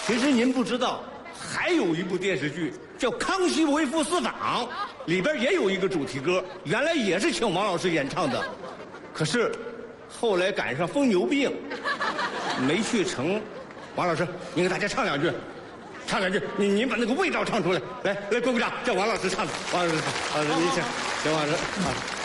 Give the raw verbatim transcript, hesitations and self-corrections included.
其实您不知道，还有一部电视剧叫《康熙微服私访》，里边也有一个主题歌，原来也是请王老师演唱的，可是后来赶上疯牛病，没去成。王老师，您给大家唱两句，唱两句，您您把那个味道唱出来，来来，鼓鼓掌，叫王老师唱的，王老师唱，王老师您请，请王老师啊。